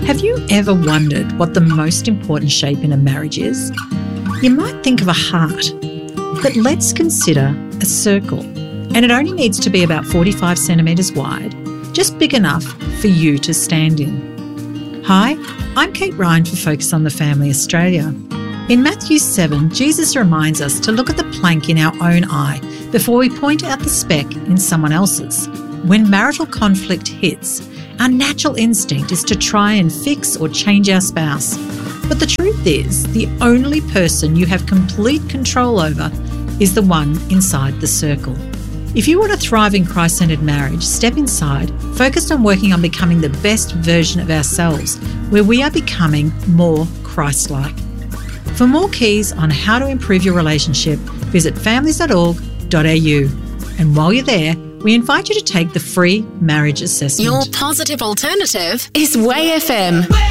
Have you ever wondered what the most important shape in a marriage is? You might think of a heart, but let's consider a circle. And it only needs to be about 45 centimetres wide, just big enough for you to stand in. Hi, I'm Kate Ryan for Focus on the Family Australia. In Matthew 7, Jesus reminds us to look at the plank in our own eye before we point out the speck in someone else's. When marital conflict hits, our natural instinct is to try and fix or change our spouse. But the truth is, the only person you have complete control over is the one inside the circle. If you want a thriving Christ-centered marriage, step inside, focused on working on becoming the best version of ourselves, where we are becoming more Christ-like. For more keys on how to improve your relationship, visit families.org.au. And while you're there, we invite you to take the free marriage assessment. Your positive alternative is Way FM.